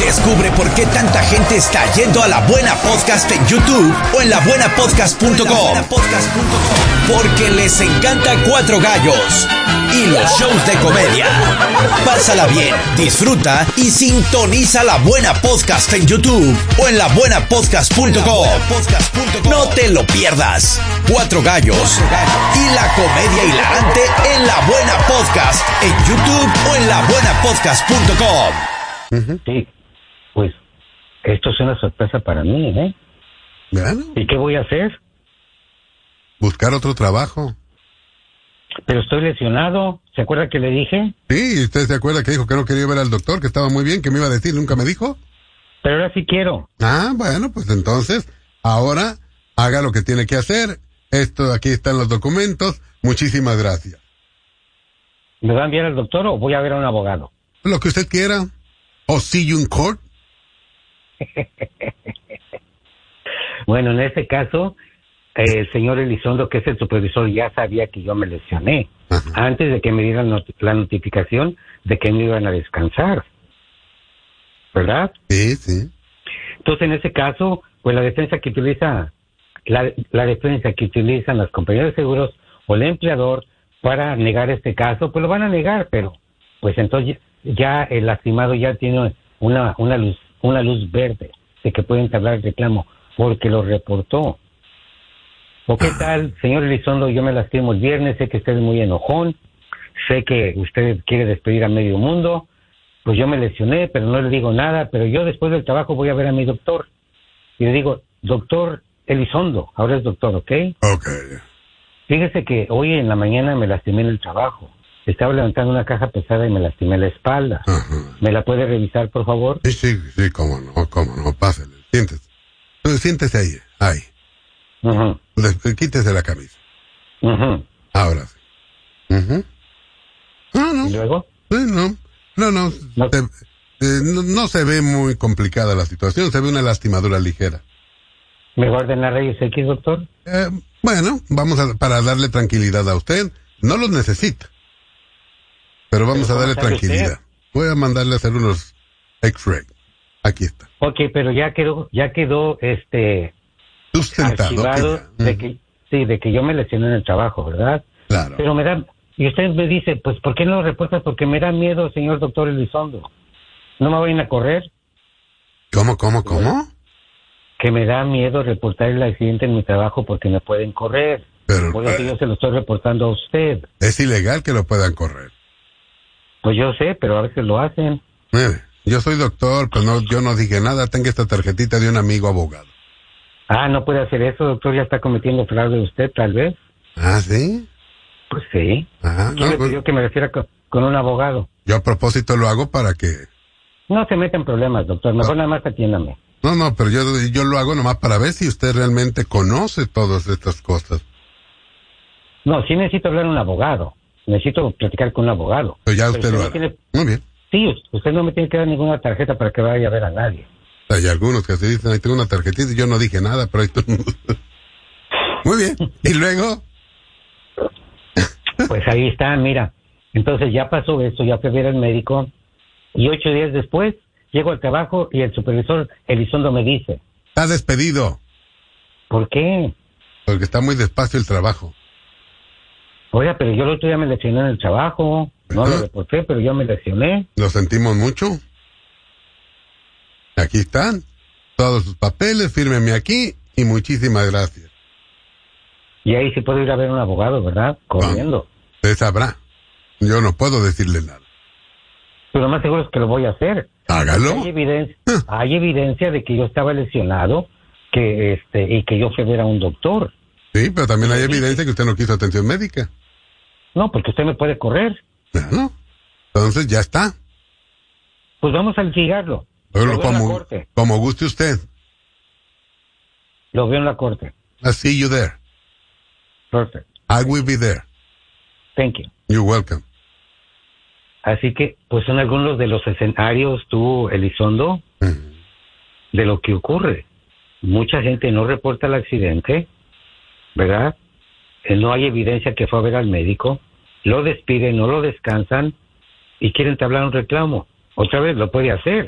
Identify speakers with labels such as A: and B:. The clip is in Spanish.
A: Descubre por qué tanta gente está yendo a La Buena Podcast en YouTube o en labuenapodcast.com. Porque les encanta Cuatro Gallos y los shows de comedia. Pásala bien, disfruta y sintoniza La Buena Podcast en YouTube o en labuenapodcast.com. No te lo pierdas. Cuatro Gallos y la comedia hilarante en La Buena Podcast en YouTube o en labuenapodcast.com.
B: Sí, pues esto es una sorpresa para mí, ¿eh?
C: Bueno.
B: ¿Y qué voy a hacer?
C: Buscar otro trabajo.
B: Pero estoy lesionado. ¿Se acuerda que le dije?
C: Sí, ¿usted se acuerda que dijo que no quería ver al doctor, que estaba muy bien, que me iba a decir, nunca me dijo?
B: Pero ahora sí quiero.
C: Ah, bueno, pues entonces, ahora haga lo que tiene que hacer. Esto, aquí están los documentos. Muchísimas gracias.
B: ¿Me va a enviar al doctor o voy a ver a un abogado?
C: Lo que usted quiera. O see you in court.
B: Bueno, en este caso, el señor Elizondo, que es el supervisor, ya sabía que yo me lesioné.
C: Ajá.
B: Antes de que me dieran la notificación de que me iban a descansar. ¿Verdad?
C: Sí, sí.
B: Entonces, en ese caso, pues la defensa que utiliza, la defensa que utilizan las compañías de seguros o el empleador para negar este caso, pues lo van a negar, pero pues entonces ya el lastimado ya tiene una luz verde de que puede entablar el reclamo porque lo reportó. ¿O qué tal, señor Elizondo? Yo me lastimo el viernes, sé que usted es muy enojón, sé que usted quiere despedir a medio mundo, pues yo me lesioné, pero no le digo nada, pero yo después del trabajo voy a ver a mi doctor y le digo, doctor Elizondo, ahora es doctor, ¿ok?
C: Ok.
B: Fíjese que hoy en la mañana me lastimé en el trabajo. Estaba levantando una caja pesada y me lastimé la espalda.
C: Ajá.
B: ¿Me la puede revisar, por favor?
C: Sí, cómo no, pásale. Siéntese ahí.
B: Uh-huh.
C: Quítese la camisa.
B: Uh-huh.
C: Ahora sí. Uh-huh. No.
B: ¿Y luego?
C: Sí, no.
B: No.
C: No se ve muy complicada la situación, se ve una lastimadura ligera.
B: ¿Me guarden la rayos X, doctor?
C: Bueno, para darle tranquilidad a usted. No los necesita. Pero vamos a darle tranquilidad.
B: Usted?
C: Voy a mandarle a hacer unos X-ray. Aquí está.
B: Ok, pero ya quedó
C: Sustentado.
B: archivado de que yo me lesioné en el trabajo, ¿verdad?
C: Claro.
B: Pero y usted me dice, pues, ¿por qué no lo reportas? Porque me da miedo, señor doctor Elizondo. ¿No me vayan a correr?
C: ¿Cómo?
B: Que me da miedo reportar el accidente en mi trabajo porque me pueden correr.
C: Pero
B: Por eso yo se lo estoy reportando a usted.
C: es ilegal que lo puedan correr.
B: Pues yo sé, pero a veces lo hacen.
C: Mire, yo soy doctor, pero yo no dije nada. Tengo esta tarjetita de un amigo abogado.
B: Ah, no puede hacer eso, doctor. Ya está cometiendo fraude usted, tal vez.
C: ¿Ah, sí?
B: Pues sí.
C: Ah,
B: ¿Quién le pidió que me refiera con un abogado?
C: Yo a propósito lo hago para que...
B: No se meta en problemas, doctor. Mejor nada más atiéndame.
C: No, pero yo lo hago nomás para ver si usted realmente conoce todas estas cosas.
B: No, sí necesito hablar a un abogado. Necesito platicar con un abogado.
C: Pero ya
B: Pero
C: usted lo
B: no
C: hará.
B: tiene-
C: Muy bien.
B: Sí, usted no me tiene que dar ninguna tarjeta para que vaya a ver a nadie.
C: Hay algunos que se dicen, ahí tengo una tarjetita y yo no dije nada, pero ahí todo el mundo... Muy bien. ¿Y luego?
B: Pues ahí está, mira. Entonces ya pasó eso, ya fui a ver al médico y 8 días después llego al trabajo y el supervisor Elizondo me dice,
C: Está despedido,
B: ¿por qué?
C: porque está muy despacio el trabajo.
B: Oiga, pero yo el otro día me lesioné en el trabajo, no
C: Ajá.
B: lo reporté, pero yo me lesioné.
C: Lo sentimos mucho. Aquí están todos sus papeles, fírmeme aquí y muchísimas gracias.
B: Y ahí sí puedo ir a ver a un abogado, ¿verdad? Corriendo.
C: Usted sabrá. Yo no puedo decirle nada.
B: Pero lo más seguro es que lo voy a hacer.
C: Hágalo.
B: Hay evidencia de que yo estaba lesionado y que yo fui a ver a un doctor.
C: Sí, pero también hay evidencia que usted no quiso atención médica.
B: No, porque usted me puede correr.
C: Bueno, entonces ya está.
B: Pues vamos a litigarlo.
C: Pero
B: Lo veo en la corte.
C: como guste usted.
B: Lo veo en la corte.
C: I'll see you there.
B: Perfect.
C: I will be there.
B: Thank you.
C: You're welcome.
B: Así que, pues son algunos de los escenarios, tú, Elizondo,
C: Ujú.
B: de lo que ocurre. Mucha gente no reporta el accidente, ¿verdad? No hay evidencia que fue a ver al médico, lo despiden, no lo descansan y quieren entablar un reclamo. Otra vez lo puede hacer.